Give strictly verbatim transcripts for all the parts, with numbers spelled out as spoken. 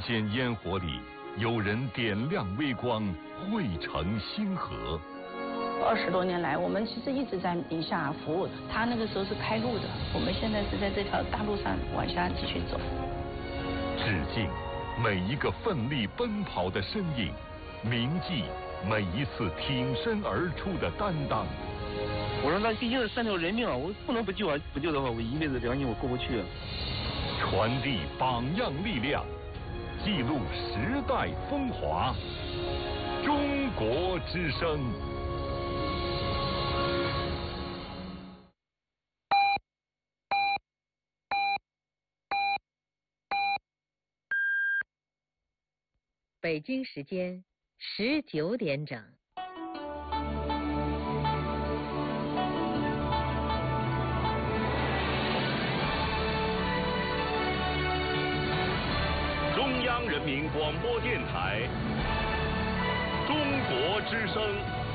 间烟火里，有人点亮微光，汇成星河。 二十多年来，我们其实一直在宁夏服务。他那个时候是开路的，我们现在是在这条大路上往下继续走。 致敬每一个奋力奔跑的身影，铭记每一次挺身而出的担当。 我说那毕竟是三条人命啊，我不能不救啊！不救的话，我一辈子良心我过不去啊。 传递榜样力量，记录时代风华。中国之声。 北京时间十九点整。 中央人民广播电台，中国之声。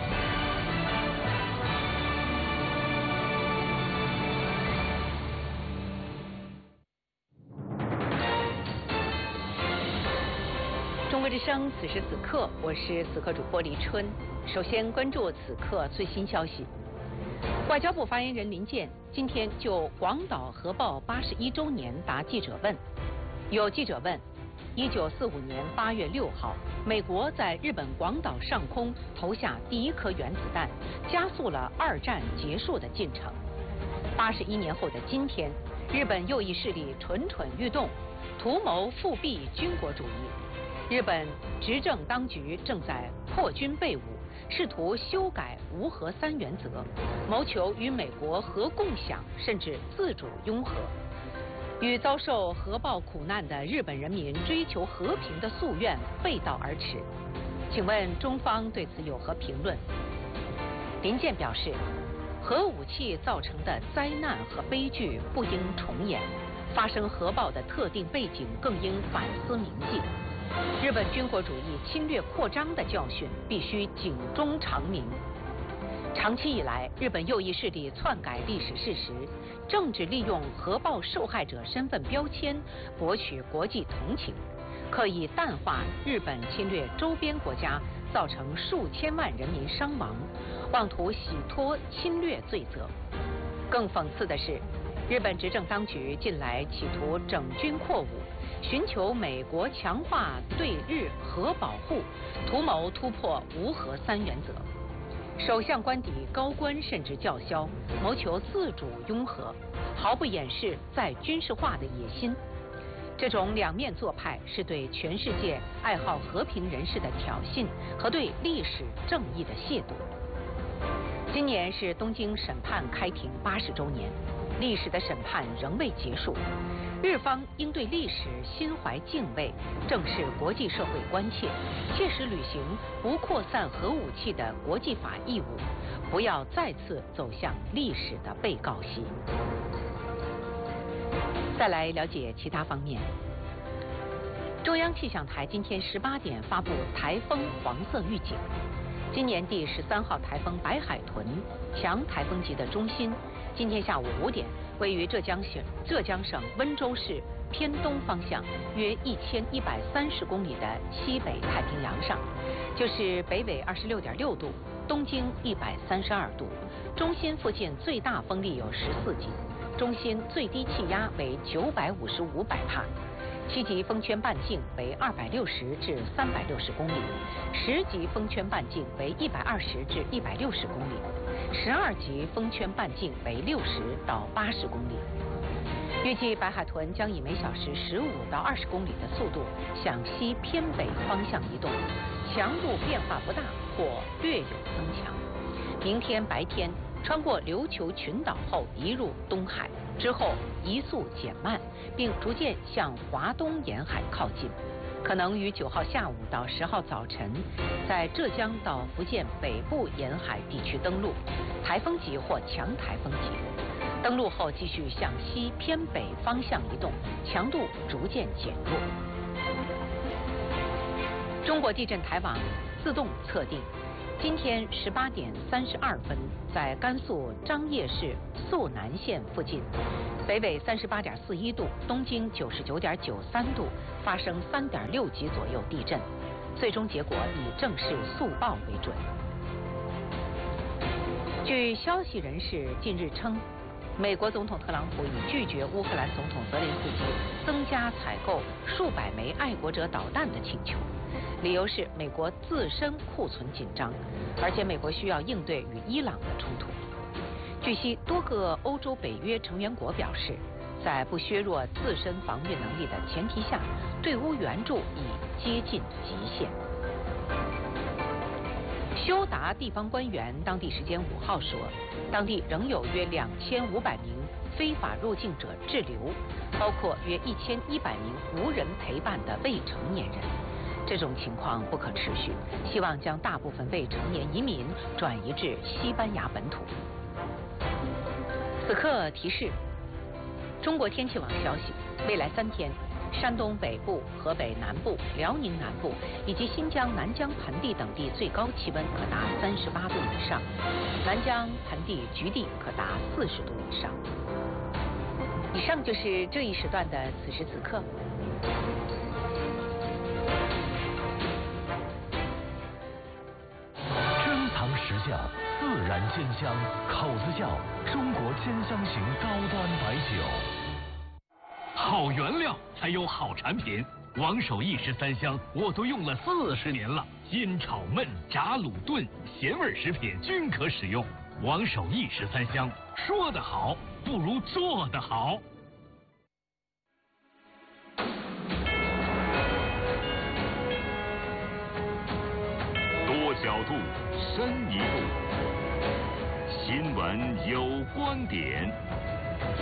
中国之声，此时此刻，我是此刻主播李春。首先关注此刻最新消息。外交部发言人林健今天就广岛核爆八十一周年答记者问。有记者问：一九四五年八月六号，美国在日本广岛上空投下第一颗原子弹，加速了二战结束的进程。八十一年后的今天，日本右翼势力蠢蠢欲动，图谋复辟军国主义。日本执政当局正在扩军备武，试图修改无核三原则，谋求与美国核共享甚至自主拥核，与遭受核爆苦难的日本人民追求和平的夙愿背道而驰。请问中方对此有何评论？林健表示，核武器造成的灾难和悲剧不应重演，发生核爆的特定背景更应反思铭记。日本军国主义侵略扩张的教训必须警钟长鸣。长期以来，日本右翼势力篡改历史事实，政治利用核爆受害者身份标签博取国际同情，刻意淡化日本侵略周边国家造成数千万人民伤亡，妄图洗脱侵略罪责。更讽刺的是，日本执政当局近来企图整军扩武，寻求美国强化对日核保护，图谋突破无核三原则。首相官邸高官甚至叫嚣，谋求自主拥核，毫不掩饰再军事化的野心。这种两面做派是对全世界爱好和平人士的挑衅和对历史正义的亵渎。今年是东京审判开庭八十周年，历史的审判仍未结束。日方应对历史心怀敬畏，正视国际社会关切，切实履行不扩散核武器的国际法义务，不要再次走向历史的被告席。再来了解其他方面。中央气象台今天十八点发布台风黄色预警。今年第十三号台风白海豚，强台风级的中心，今天下午五点位于浙江省浙江省温州市偏东方向约一千一百三十公里的西北太平洋上，就是北纬二十六点六度，东经一百三十二度，中心附近最大风力有十四级，中心最低气压为九百五十五百帕。七级风圈半径为二百六十至三百六十公里，十级风圈半径为一百二十至一百六十公里，十二级风圈半径为六十到八十公里。预计白海豚将以每小时十五到二十公里的速度向西偏北方向移动，强度变化不大或略有增强。明天白天穿过琉球群岛后移入东海，之后移速减慢，并逐渐向华东沿海靠近，可能于九号下午到十号早晨在浙江到福建北部沿海地区登陆，台风级或强台风级。登陆后继续向西偏北方向移动，强度逐渐减弱。中国地震台网自动测定， 今天十八点三十二分，在甘肃张掖市肃南县附近，北纬三十八点四一度，东经九十九点九三度，发生三点六级左右地震，最终结果以正式速报为准。据消息人士近日称，美国总统特朗普已拒绝乌克兰总统泽连斯基增加采购数百枚爱国者导弹的请求。理由是美国自身库存紧张，而且美国需要应对与伊朗的冲突。据悉，多个欧洲北约成员国表示，在不削弱自身防御能力的前提下，对乌援助已接近极限。休达地方官员当地时间五号说，当地仍有约两千五百名非法入境者滞留，包括约一千一百名无人陪伴的未成年人。这种情况不可持续，希望将大部分未成年移民转移至西班牙本土。此刻提示：中国天气网消息，未来三天，山东北部、河北南部、辽宁南部以及新疆南疆盆地等地最高气温可达三十八度以上，南疆盆地局地可达四十度以上。以上就是这一时段的此时此刻。 时效自然鲜香，口子窖中国鲜香型高端白酒。 好原料才有好产品，王守义十三香我都用了四十年了，煎炒焖炸卤炖咸味食品均可使用。王守义十三香，说得好不如做得好。 多角度，深一步。新闻有观点。